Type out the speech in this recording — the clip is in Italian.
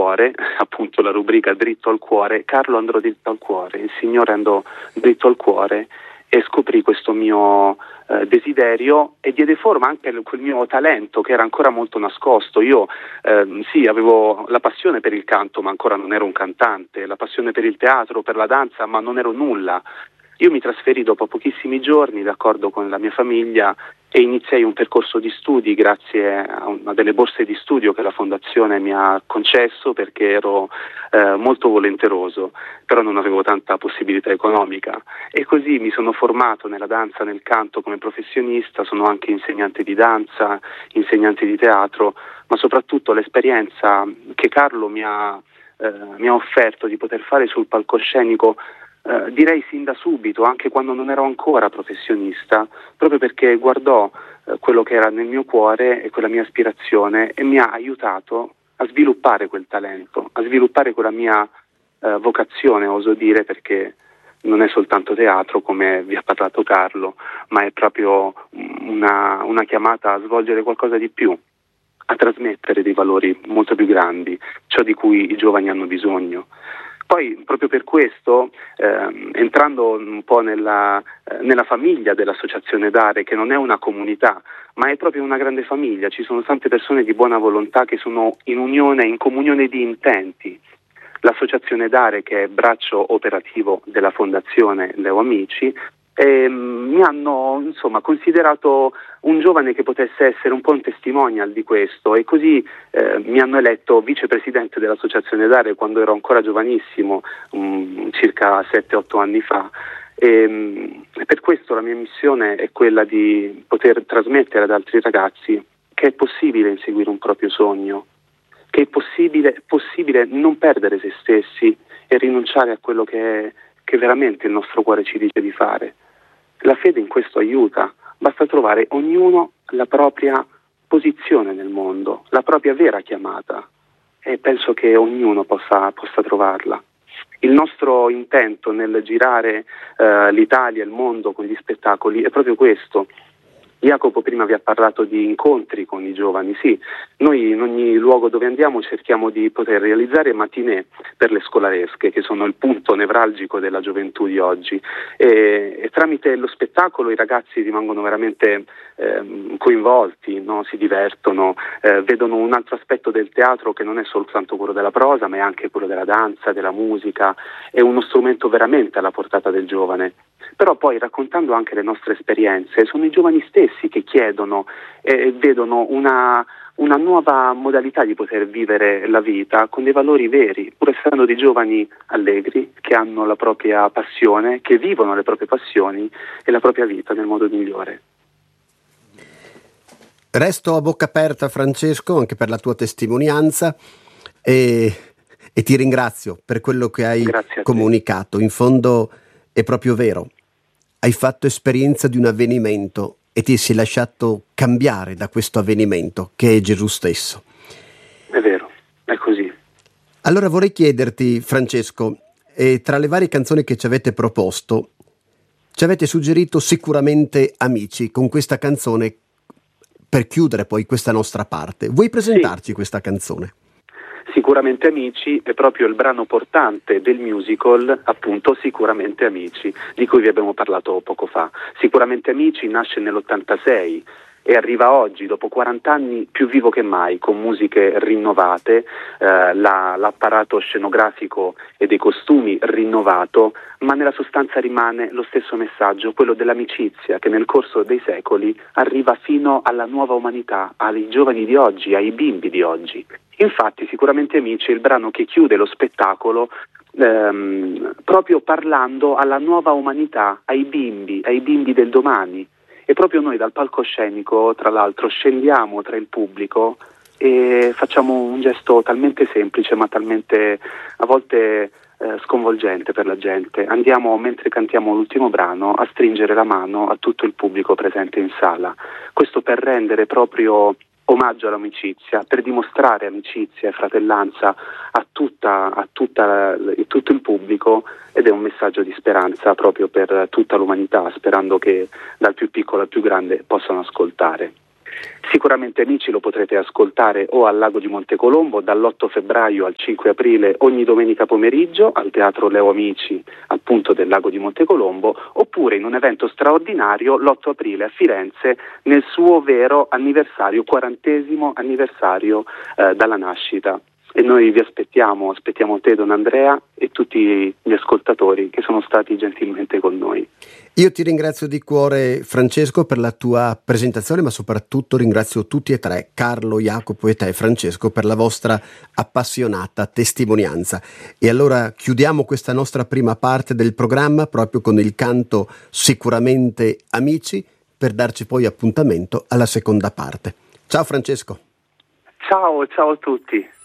cuore, appunto la rubrica Dritto al cuore. Carlo andrò dritto al cuore, il Signore andò dritto al cuore e scoprì questo mio desiderio e diede forma anche a quel mio talento che era ancora molto nascosto. Io sì, avevo la passione per il canto, ma ancora non ero un cantante, la passione per il teatro, per la danza, ma non ero nulla. Io mi trasferì dopo pochissimi giorni, d'accordo con la mia famiglia, e iniziai un percorso di studi grazie a delle borse di studio che la fondazione mi ha concesso, perché ero molto volenteroso, però non avevo tanta possibilità economica, e così mi sono formato nella danza, nel canto come professionista. Sono anche insegnante di danza, insegnante di teatro, ma soprattutto l'esperienza che Carlo mi ha offerto di poter fare sul palcoscenico, direi sin da subito, anche quando non ero ancora professionista, proprio perché guardò quello che era nel mio cuore e quella mia aspirazione, e mi ha aiutato a sviluppare quel talento, a sviluppare quella mia vocazione, oso dire, perché non è soltanto teatro, come vi ha parlato Carlo, ma è proprio una chiamata a svolgere qualcosa di più, a trasmettere dei valori molto più grandi, ciò di cui i giovani hanno bisogno. Poi, proprio per questo, entrando un po' nella famiglia dell'Associazione Dare, che non è una comunità, ma è proprio una grande famiglia, ci sono tante persone di buona volontà che sono in unione, in comunione di intenti. L'Associazione Dare, che è braccio operativo della Fondazione Leo Amici, mi hanno considerato un giovane che potesse essere un po' un testimonial di questo, e così mi hanno eletto vicepresidente dell'Associazione Dare quando ero ancora giovanissimo, circa 7-8 anni fa. E per questo la mia missione è quella di poter trasmettere ad altri ragazzi che è possibile inseguire un proprio sogno, che è possibile non perdere se stessi e rinunciare a quello che veramente il nostro cuore ci dice di fare. La fede in questo aiuta, basta trovare ognuno la propria posizione nel mondo, la propria vera chiamata, e penso che ognuno possa trovarla. Il nostro intento nel girare l'Italia e il mondo con gli spettacoli è proprio questo. Jacopo prima vi ha parlato di incontri con i giovani. Sì, noi in ogni luogo dove andiamo cerchiamo di poter realizzare matinée per le scolaresche, che sono il punto nevralgico della gioventù di oggi, e tramite lo spettacolo i ragazzi rimangono veramente coinvolti, no? Si divertono, vedono un altro aspetto del teatro che non è soltanto quello della prosa, ma è anche quello della danza, della musica. È uno strumento veramente alla portata del giovane. Però poi, raccontando anche le nostre esperienze, sono i giovani stessi che chiedono e vedono una nuova modalità di poter vivere la vita con dei valori veri, pur essendo dei giovani allegri, che hanno la propria passione, che vivono le proprie passioni e la propria vita nel modo migliore. Resto a bocca aperta, Francesco, anche per la tua testimonianza, e ti ringrazio per quello che hai comunicato. In fondo è proprio vero. Hai fatto esperienza di un avvenimento e ti sei lasciato cambiare da questo avvenimento, che è Gesù stesso. È vero, è così. Allora vorrei chiederti, Francesco, tra le varie canzoni che ci avete proposto, ci avete suggerito sicuramente Amici, con questa canzone per chiudere poi questa nostra parte. Vuoi presentarci questa canzone? Sicuramente Amici è proprio il brano portante del musical, appunto Sicuramente Amici, di cui vi abbiamo parlato poco fa. Sicuramente Amici nasce nell'86 e arriva oggi, dopo 40 anni, più vivo che mai, con musiche rinnovate, l'apparato scenografico e dei costumi rinnovato, ma nella sostanza rimane lo stesso messaggio, quello dell'amicizia, che nel corso dei secoli arriva fino alla nuova umanità, ai giovani di oggi, ai bimbi di oggi. Infatti Sicuramente Amici è il brano che chiude lo spettacolo proprio parlando alla nuova umanità, ai bimbi del domani. E proprio noi dal palcoscenico, tra l'altro, scendiamo tra il pubblico e facciamo un gesto talmente semplice, ma talmente a volte sconvolgente per la gente. Andiamo, mentre cantiamo l'ultimo brano, a stringere la mano a tutto il pubblico presente in sala. Questo per rendere proprio omaggio all'amicizia, per dimostrare amicizia e fratellanza a tutto il pubblico, ed è un messaggio di speranza proprio per tutta l'umanità, sperando che dal più piccolo al più grande possano ascoltare. Sicuramente Amici lo potrete ascoltare o al Lago di Montecolombo dall'8 febbraio al 5 aprile ogni domenica pomeriggio al Teatro Leo Amici, appunto del Lago di Montecolombo, oppure in un evento straordinario l'8 aprile a Firenze nel suo vero anniversario, 40° anniversario dalla nascita. E noi vi aspettiamo te Don Andrea e tutti gli ascoltatori che sono stati gentilmente con noi. Io ti ringrazio di cuore, Francesco, per la tua presentazione, ma soprattutto ringrazio tutti e tre, Carlo, Jacopo e te, Francesco, per la vostra appassionata testimonianza. E allora chiudiamo questa nostra prima parte del programma proprio con il canto Sicuramente Amici, per darci poi appuntamento alla seconda parte. Ciao Francesco. Ciao a tutti.